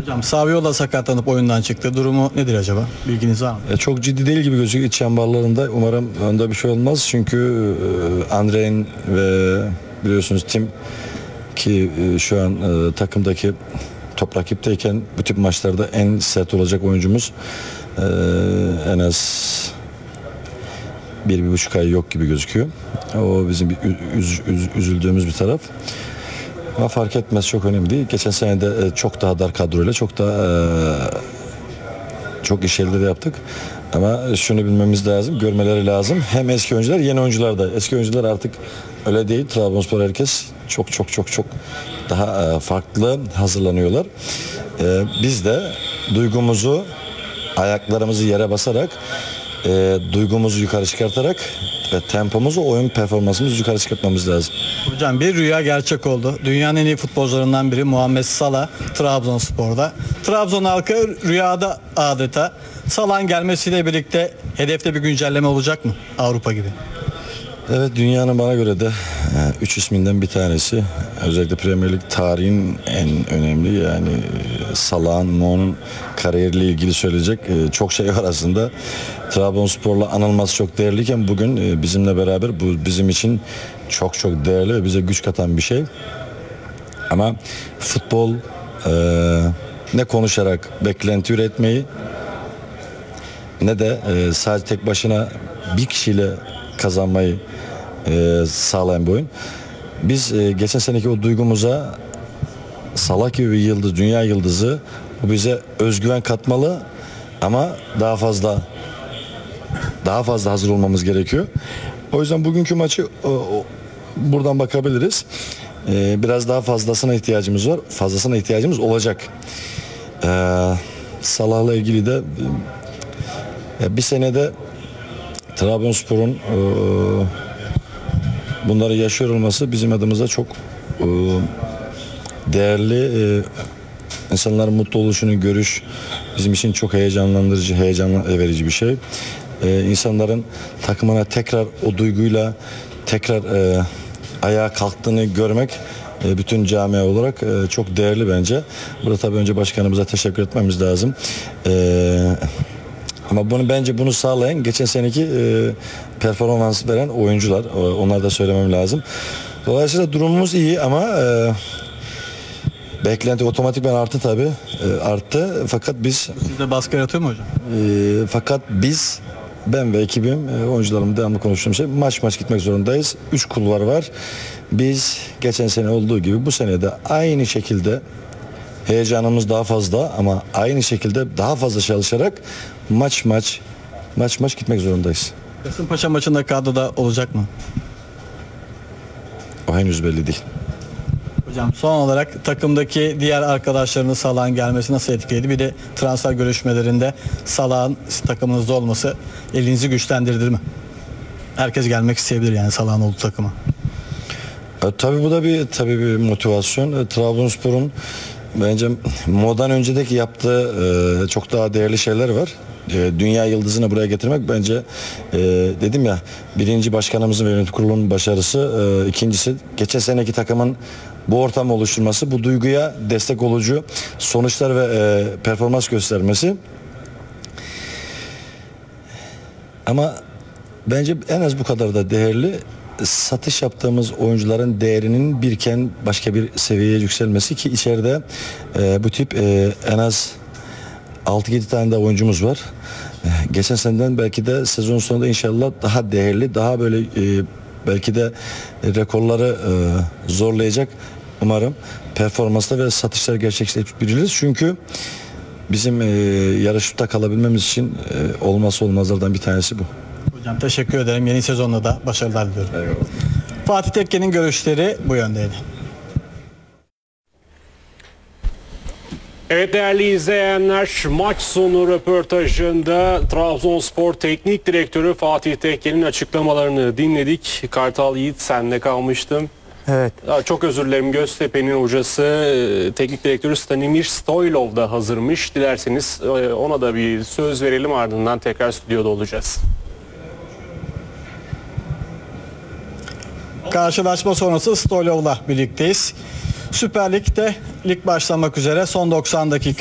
Hocam Saviola sakatlanıp oyundan çıktı. Durumu nedir acaba? Bilginiz var mı? Çok ciddi değil gibi gözüküyor iç çemberlerinde. Umarım onda bir şey olmaz. Çünkü Andre'in ve biliyorsunuz Tim ki şu an takımdaki top rakipteyken bu tip maçlarda en sert olacak oyuncumuz. En az 1,5 ay yok gibi gözüküyor. O bizim bir üzüldüğümüz bir taraf. Ama fark etmez, çok önemli değil. Geçen sene de çok daha dar kadroyla çok daha çok iş elde de yaptık. Ama şunu bilmemiz lazım, görmeleri lazım. Hem eski oyuncular, yeni oyuncular da. Eski oyuncular artık öyle değil. Trabzonspor herkes çok daha farklı hazırlanıyorlar. Biz de duygumuzu, ayaklarımızı yere basarak, duygumuzu yukarı çıkartarak ve tempomuzu, oyun performansımızı yukarı çıkartmamız lazım. Hocam bir rüya gerçek oldu. Dünyanın en iyi futbolcularından biri Muhammed Salah Trabzonspor'da. Trabzon halkı rüyada adeta. Salah'ın gelmesiyle birlikte hedefte bir güncelleme olacak mı Avrupa gibi? Evet, dünyanın bana göre de 3 isminden bir tanesi. Özellikle Premier Lig tarihinin en önemli, yani Salah'ın, Mo'nun kariyeriyle ilgili söyleyecek çok şey var aslında. Trabzonspor'la anılması çok değerliyken bugün bizimle beraber bu bizim için çok değerli ve bize güç katan bir şey. Ama futbol ne konuşarak beklenti üretmeyi ne de sadece tek başına bir kişiyle kazanmayı sağlayan bir oyun. Biz geçen seneki o duygumuza, Salah gibi bir yıldız, dünya yıldızı, bu bize özgüven katmalı ama daha fazla hazır olmamız gerekiyor. O yüzden bugünkü maçı buradan bakabiliriz. Biraz daha fazlasına ihtiyacımız var. Fazlasına ihtiyacımız olacak. Salah'la ilgili de bir senede Trabzonspor'un bunları yaşıyor olması bizim adımıza çok değerli. İnsanların mutlu oluşunu görüş bizim için çok heyecanlandırıcı, heyecan verici bir şey. İnsanların takımına tekrar o duyguyla tekrar ayağa kalktığını görmek bütün camia olarak çok değerli bence. Burada tabii önce başkanımıza teşekkür etmemiz lazım. Ama bunu sağlayan geçen seneki performans veren oyuncular. Onları da söylemem lazım. Dolayısıyla durumumuz iyi ama beklenti otomatikman arttı tabii. Arttı fakat biz... Sizde baskı yaratıyor mu hocam? Ben ve ekibim, oyuncularımla devamlı konuştuğum şey, maç gitmek zorundayız. 3 kulvar var. Biz geçen sene olduğu gibi bu sene de aynı şekilde heyecanımız daha fazla ama aynı şekilde daha fazla çalışarak maç gitmek zorundayız. Kasımpaşa maçında kadroda olacak mı? O henüz belli değil. Hocam son olarak takımdaki diğer arkadaşlarının Salah'ın gelmesi nasıl etkiledi? Bir de transfer görüşmelerinde Salah'ın takımınızda olması elinizi güçlendirdi mi? Herkes gelmek isteyebilir yani Salah'ın olduğu takıma. Tabii bu da bir motivasyon. Trabzonspor'un bence Mo'dan öncedeki yaptığı çok daha değerli şeyler var. Dünya yıldızını buraya getirmek bence dedim ya, birinci başkanımızın ve yönetim kurulunun başarısı, ikincisi geçen seneki takımın bu ortamı oluşturması, bu duyguya destek olucu sonuçlar ve performans göstermesi. Ama bence en az bu kadar da değerli, satış yaptığımız oyuncuların değerinin birken başka bir seviyeye yükselmesi ki içeride bu tip en az 6-7 tane de oyuncumuz var. Geçen seneden belki de sezon sonunda inşallah daha değerli, daha böyle belki de rekorları zorlayacak umarım performansla ve satışlar gerçekleştirebiliriz. Çünkü bizim yarışta kalabilmemiz için olmazsa olmazlardan bir tanesi bu. Hocam teşekkür ederim. Yeni sezonda da başarılar diliyorum. Eyvallah. Fatih Tekke'nin görüşleri bu yöndeydi. Evet değerli izleyenler, maç sonu röportajında Trabzonspor Teknik Direktörü Fatih Tekke'nin açıklamalarını dinledik. Kartal Yiğit, senle kalmıştım. Evet. Çok özür dilerim, Göztepe'nin hocası teknik direktörü Stanimir Stoylov da hazırmış. Dilerseniz ona da bir söz verelim, ardından tekrar stüdyoda olacağız. Karşılaşma sonrası Stoylov'la birlikteyiz. Süper Lig'de lig başlamak üzere son 90 dakika.